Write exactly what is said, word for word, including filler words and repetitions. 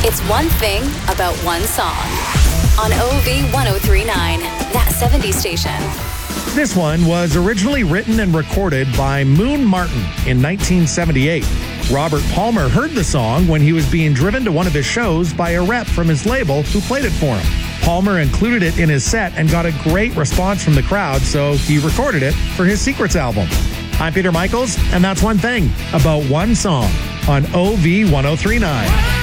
It's One Thing About One Song on O V ten thirty-nine, that seventies station. This one was originally written and recorded by Moon Martin in nineteen seventy-eight. Robert Palmer heard the song when he was being driven to one of his shows by a rep from his label who played it for him. Palmer included it in his set and got a great response from the crowd, so he recorded it for his Secrets album. I'm Peter Michaels, and that's One Thing About One Song on O V ten thirty-nine.